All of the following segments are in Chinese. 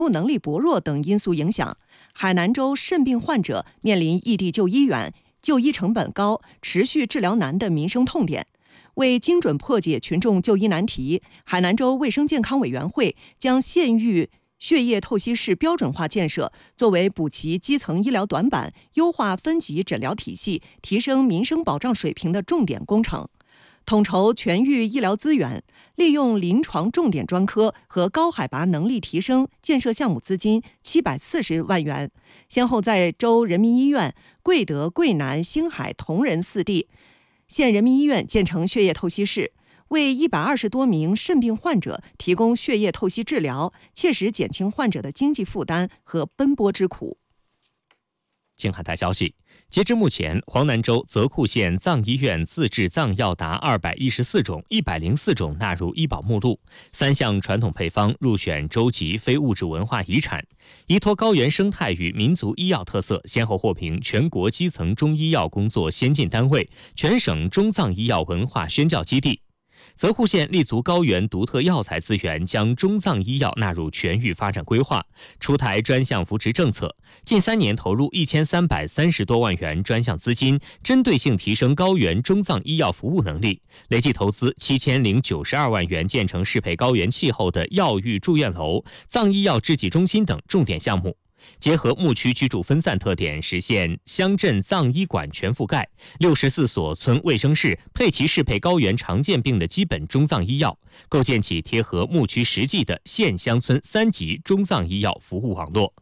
务能力薄弱等因素影响，海南州肾病患者面临异地就医远、就医成本高、持续治疗难的民生痛点。为精准破解群众就医难题，海南州卫生健康委员会将县域血液透析室标准化建设作为补齐基层医疗短板、优化分级诊疗体系、提升民生保障水平的重点工程。统筹全域医疗资源，利用临床重点专科和高海拔能力提升建设项目资金740万元，先后在州人民医院、贵德、贵南、兴海、铜仁4地县人民医院建成血液透析室，为120多名肾病患者提供血液透析治疗，切实减轻患者的经济负担和奔波之苦。 青海台消息，截至目前，黄南州泽库县藏医院自制藏药达214种，104种纳入医保目录，3项传统配方入选州级非物质文化遗产，依托高原生态与民族医药特色，先后获评全国基层中医药工作先进单位、全省中藏医药文化宣教基地。泽库县立足高原独特药材资源，将中藏医药纳入全域发展规划，出台专项扶持政策，近3年投入1330多万元专项资金，针对性提升高原中藏医药服务能力，累计投资7092万元，建成适配高原气候的药育住院楼、藏医药制剂中心等重点项目。结合牧区居住分散特点，实现乡镇藏医馆全覆盖，64所村卫生室配齐适配高原常见病的基本中藏医药，构建起贴合牧区实际的县乡村3级中藏医药服务网络。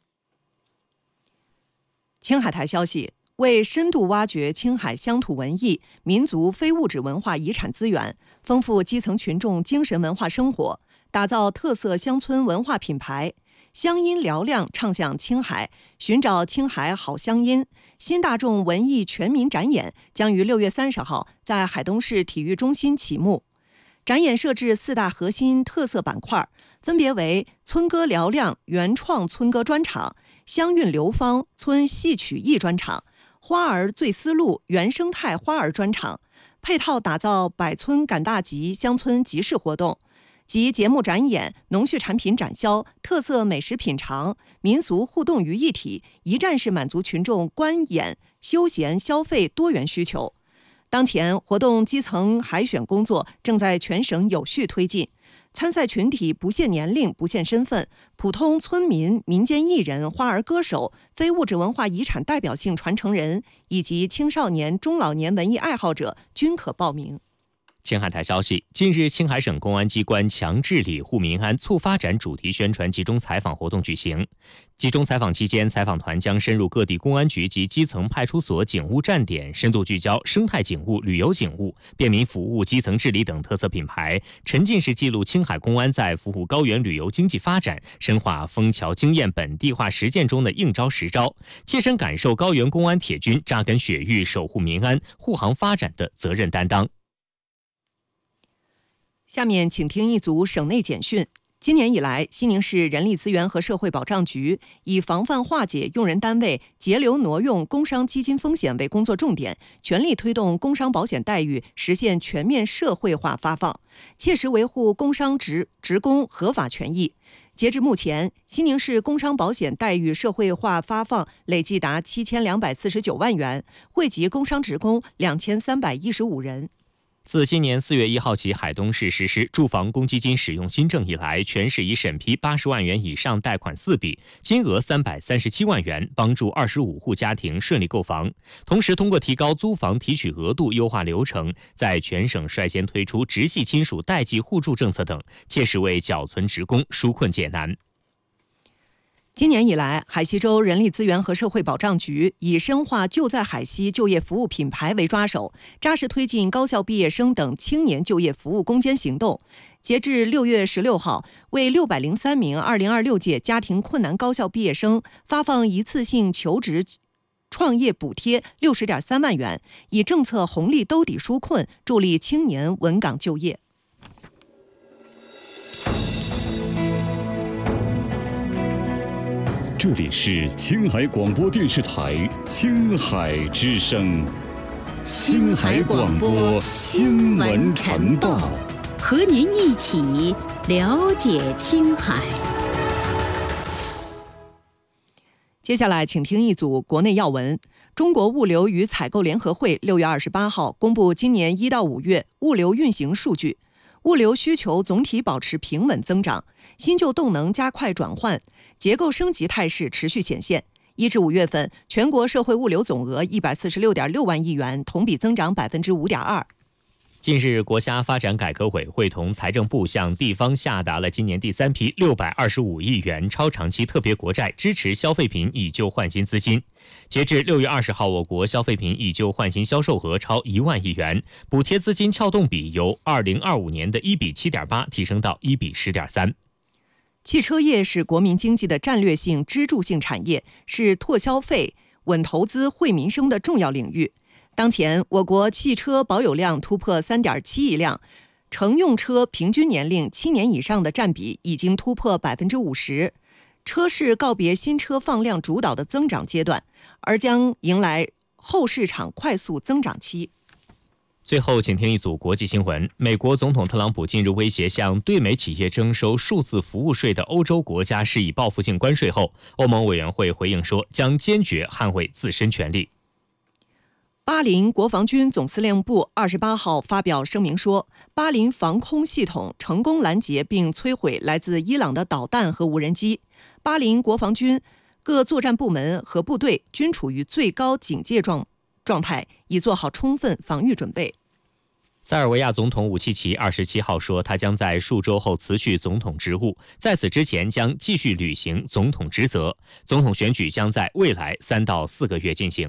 青海台消息，为深度挖掘青海乡土文艺、民族非物质文化遗产资源，丰富基层群众精神文化生活，打造特色乡村文化品牌，乡音嘹亮唱响青海，寻找青海好乡音。新大众文艺全民展演将于6月30号在海东市体育中心启幕。展演设置4大核心特色板块，分别为村歌嘹亮原创村歌专场、乡韵流芳村戏曲艺专场、花儿醉丝路原生态花儿专场，配套打造百村赶大集乡村集市活动及节目展演、农畜产品展销、特色美食品尝、民俗互动于一体，一站式满足群众观演、休闲消费多元需求。当前活动基层海选工作正在全省有序推进，参赛群体不限年龄、不限身份，普通村民、民间艺人、花儿歌手、非物质文化遗产代表性传承人以及青少年、中老年文艺爱好者均可报名。 青海台消息，近日青海省公安机关强治理护民安促发展主题宣传集中采访活动举行。集中采访期间，采访团将深入各地公安局及基层派出所警务站点，深度聚焦生态警务、旅游警务、便民服务、基层治理等特色品牌，沉浸式记录青海公安在服务高原旅游经济发展、深化枫桥经验本地化实践中的应招实招，切身感受高原公安铁军扎根雪域、守护民安、护航发展的责任担当。 下面请听一组省内简讯。今年以来，西宁市人力资源和社会保障局以防范化解用人单位节流挪用工伤基金风险为工作重点，全力推动工伤保险待遇实现全面社会化发放，切实维护工伤职工合法权益。截至目前，西宁市工伤保险待遇社会化发放累计达7249万元，惠及工伤职工2315人。 自今年4月1号起，海东市实施住房公积金使用新政以来，全市已审批80万元以上贷款4笔，金额337万元，帮助25户家庭顺利购房。同时，通过提高租房提取额度、优化流程，在全省率先推出直系亲属代际互助政策等，切实为缴存职工纾困解难。 今年以来，海西州人力资源和社会保障局以深化就在海西就业服务品牌为抓手，扎实推进高校毕业生等青年就业服务攻坚行动。截至6月16号，为603名2026届家庭困难高校毕业生发放一次性求职创业补贴60.3万元，以政策红利兜底纾困，助力青年稳岗就业。 这里是青海广播电视台青海之声， 青海广播新闻晨报，和您一起了解青海。 接下来请听一组国内要闻。中国物流与采购联合会6月28号公布今年1到5月物流运行数据，物流需求总体保持平稳增长，新旧动能加快转换，结构升级态势持续显现。1至5月份，全国社会物流总额146.6万亿元，同比增长5.2%。 近日，国家发展改革委会同财政部向地方下达了今年第3批625亿元超长期特别国债，支持消费品以旧换新资金。截至6月20号，我国消费品以旧换新销售额超1万亿元，补贴资金撬动比由2025年的1比7.8提升到1比10.3。 汽车业是国民经济的战略性支柱性产业，是拓消费、稳投资、惠民生的重要领域。当前，我国汽车保有量突破3.7亿辆，乘用车平均年龄7年以上的占比已经突破50%，车市告别新车放量主导的增长阶段，而将迎来后市场快速增长期。 最后，请听一组国际新闻。美国总统特朗普近日威胁向对美企业征收数字服务税的欧洲国家施以报复性关税后，欧盟委员会回应说，将坚决捍卫自身权利。 巴林国防军总司令部28号发表声明说，巴林防空系统成功拦截并摧毁来自伊朗的导弹和无人机。巴林国防军各作战部门和部队均处于最高警戒状态，已做好充分防御准备。 塞尔维亚总统武契奇27号说，他将在数周后辞去总统职务，在此之前将继续履行总统职责。总统选举将在未来3到4个月进行。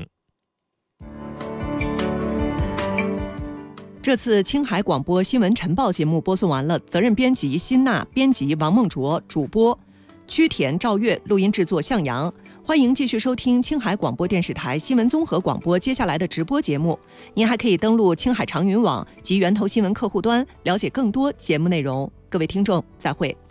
这次青海广播新闻晨报节目播送完了，责任编辑辛娜，编辑王梦卓，主播曲田赵月，录音制作向阳。欢迎继续收听青海广播电视台新闻综合广播接下来的直播节目。您还可以登录青海长云网及源头新闻客户端，了解更多节目内容。各位听众，再会。